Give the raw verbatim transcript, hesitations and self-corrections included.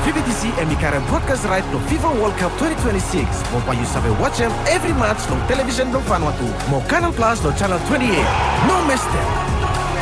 B B T C and Mikaran broadcast right to FIFA World Cup twenty twenty-six. Mau payu sampai watch every match no television no Vanuatu. Mau Canal Plus no channel twenty-eight. No mistake.